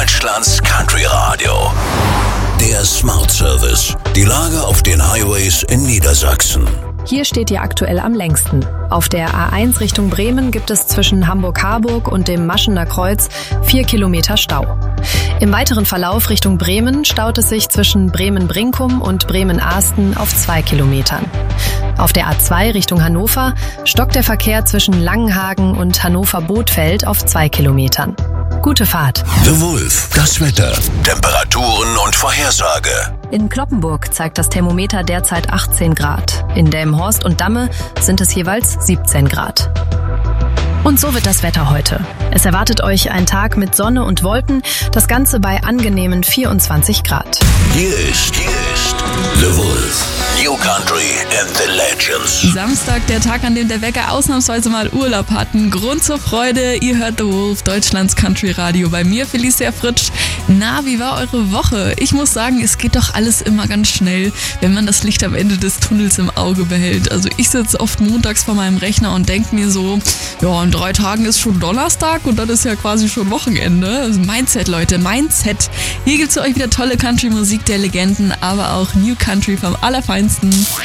Deutschlands Country Radio. Der Smart Service. Die Lage auf den Highways in Niedersachsen. Hier steht ihr aktuell am längsten. Auf der A1 Richtung Bremen gibt es zwischen Hamburg-Harburg und dem Maschener Kreuz 4 Kilometer Stau. Im weiteren Verlauf Richtung Bremen staut es sich zwischen Bremen-Brinkum und Bremen-Ahsten auf 2 Kilometern. Auf der A2 Richtung Hannover stockt der Verkehr zwischen Langenhagen und Hannover-Bothfeld auf 2 Kilometern. Gute Fahrt. The Wolf, das Wetter, Temperaturen und Vorhersage. In Cloppenburg zeigt das Thermometer derzeit 18 Grad. In Delmenhorst und Damme sind es jeweils 17 Grad. Und so wird das Wetter heute. Es erwartet euch ein Tag mit Sonne und Wolken, das Ganze bei angenehmen 24 Grad. Hier ist The Wolf. New Country and the Legends. Samstag, der Tag, an dem der Wecker ausnahmsweise mal Urlaub hatten. Grund zur Freude, ihr hört The Wolf, Deutschlands Country Radio. Bei mir, Felicia Fritsch. Na, wie war eure Woche? Ich muss sagen, es geht doch alles immer ganz schnell, wenn man das Licht am Ende des Tunnels im Auge behält. Also ich sitze oft montags vor meinem Rechner und denke mir so, ja, in 3 Tagen ist schon Donnerstag und dann ist ja quasi schon Wochenende. Also Mindset, Leute, Mindset. Hier gibt's für euch wieder tolle Country-Musik der Legenden, aber auch New Country vom Allerfeinsten.